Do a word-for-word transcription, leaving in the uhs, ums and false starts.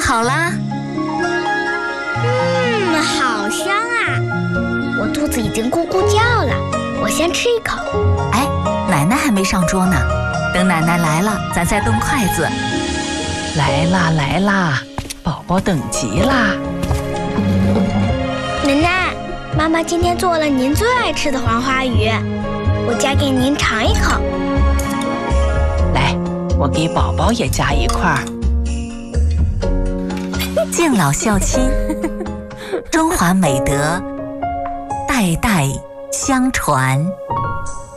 好啦。 嗯，好香啊！我肚子已经咕咕叫了，我先吃一口。 哎，奶奶还没上桌呢，等奶奶来了，咱再动筷子。 来啦来啦，宝宝等急啦！ 奶奶，妈妈今天做了您最爱吃的黄花鱼，我夹给您尝一口。 来，我给宝宝也夹一块儿。 敬老孝亲，中华美德代代相传。